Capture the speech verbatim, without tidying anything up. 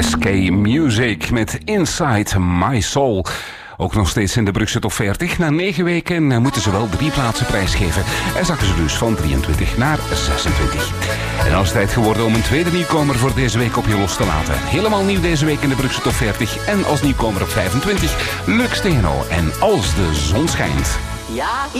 S K Music met Inside My Soul. Ook nog steeds in de Brugse Top veertig. Na negen weken moeten ze wel drie plaatsen prijsgeven. En zakken ze dus van drieëntwintig naar zesentwintig. En dan is het tijd geworden om een tweede nieuwkomer voor deze week op je los te laten. Helemaal nieuw deze week in de Brugse Top veertig. En als nieuwkomer op vijfentwintig, Lux Steno en Als de zon schijnt. Ja,